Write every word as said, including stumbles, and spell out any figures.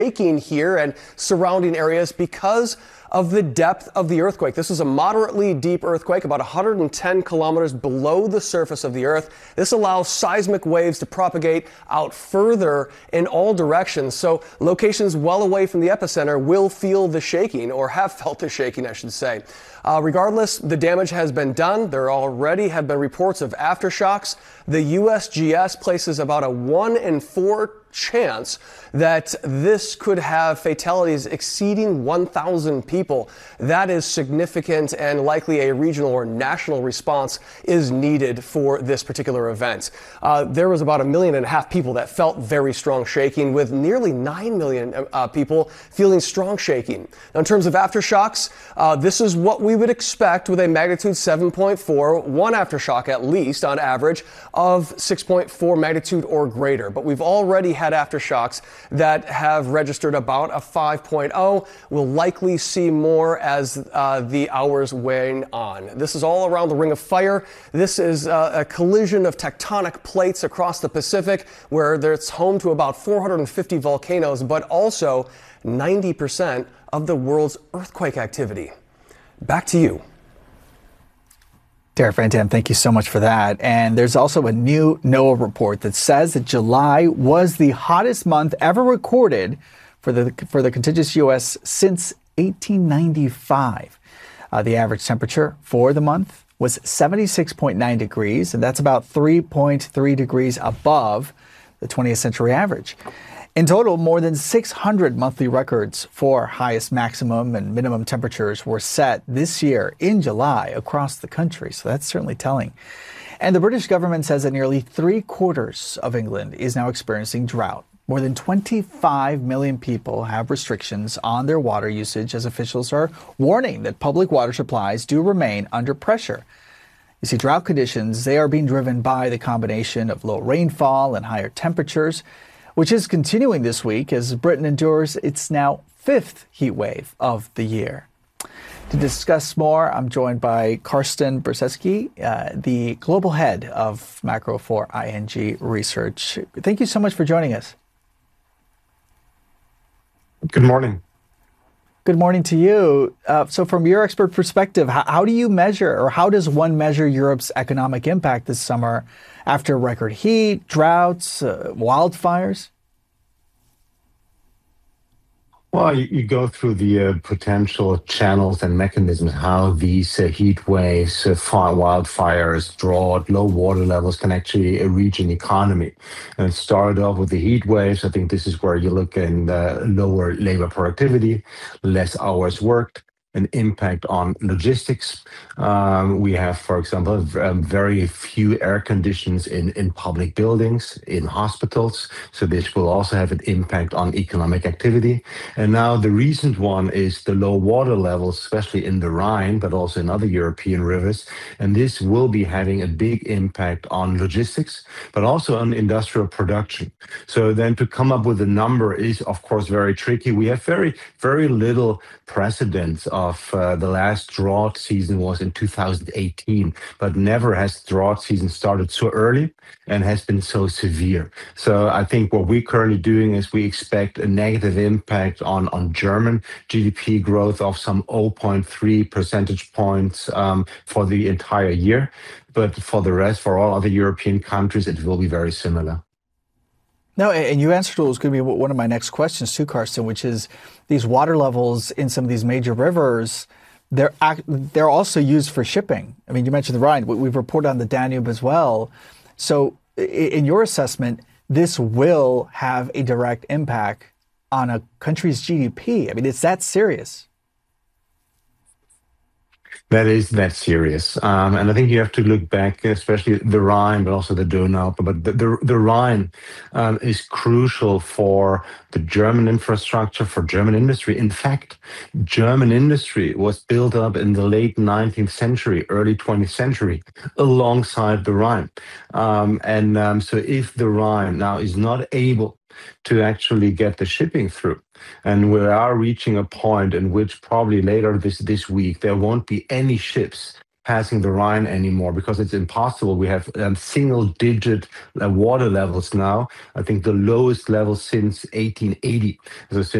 shaking here and surrounding areas because of the depth of the earthquake. This is a moderately deep earthquake, about one hundred ten kilometers below the surface of the earth. This allows seismic waves to propagate out further in all directions. So locations well away from the epicenter will feel the shaking, or have felt the shaking, I should say. Uh, regardless, the damage has been done. There already have been reports of aftershocks. The U S G S places about a one in four chance that this could have fatalities exceeding one thousand people. That is significant, and likely a regional or national response is needed for this particular event. Uh, there was about a million and a half people that felt very strong shaking, with nearly nine million uh, people feeling strong shaking. Now, in terms of aftershocks, uh, this is what we would expect with a magnitude seven point four, one aftershock at least on average of six point four magnitude or greater. But we've already had aftershocks that have registered about a five point oh. We'll likely see more as uh, the hours wane on. This is all around the Ring of Fire. This is uh, a collision of tectonic plates across the Pacific, where it's home to about four hundred fifty volcanoes, but also ninety percent of the world's earthquake activity. Back to you. Derek Van Dam, thank you so much for that. And there's also a new NOAA report that says that July was the hottest month ever recorded for the for the contiguous U S since eighteen ninety-five. Uh, the average temperature for the month was seventy-six point nine degrees, and that's about three point three degrees above the twentieth century average. In total, more than six hundred monthly records for highest maximum and minimum temperatures were set this year in July across the country. So that's certainly telling. And the British government says that nearly three quarters of England is now experiencing drought. More than twenty-five million people have restrictions on their water usage, as officials are warning that public water supplies do remain under pressure. You see, drought conditions, they are being driven by the combination of low rainfall and higher temperatures, which is continuing this week as Britain endures its now fifth heat wave of the year. To discuss more, I'm joined by Karsten Brzeski, uh, the global head of macro for I N G Research. Thank you so much for joining us. Good morning. Good morning to you. Uh, so from your expert perspective, how, how do you measure, or how does one measure Europe's economic impact this summer after record heat, droughts, uh, wildfires? Well, you, you go through the uh, potential channels and mechanisms, how these uh, heat waves, uh, fire, wildfires, drought, low water levels can actually uh, reach an economy. And it started off with the heat waves. I think this is where you look in uh, lower labor productivity, less hours worked, an impact on logistics. Um, we have, for example, um, very few air conditions in, in public buildings, in hospitals. So this will also have an impact on economic activity. And now the recent one is the low water levels, especially in the Rhine, but also in other European rivers. And this will be having a big impact on logistics, but also on industrial production. So then to come up with a number is, of course, very tricky. We have very, very little precedence of uh, the last drought season was in two thousand eighteen, but never has drought season started so early and has been so severe. So I think what we're currently doing is we expect a negative impact on, on German G D P growth of some zero point three percentage points um, for the entire year. But for the rest, for all other European countries, it will be very similar. No, and you answered what was going to be one of my next questions too, Karsten, which is these water levels in some of these major rivers, they're they're also used for shipping. I mean, you mentioned the Rhine. We've reported on the Danube as well. So in your assessment, this will have a direct impact on a country's G D P. I mean, it's that serious. That is that serious. Um, and I think you have to look back, especially the Rhine, but also the Donau. But the, the, the Rhine um, is crucial for the German infrastructure, for German industry. In fact, German industry was built up in the late nineteenth century, early twentieth century, alongside the Rhine. Um, and um, so if the Rhine now is not able to actually get the shipping through, and we are reaching a point in which probably later this, this week, there won't be any ships passing the Rhine anymore because it's impossible. We have um, single-digit uh, water levels now. I think the lowest level since eighteen eighty. So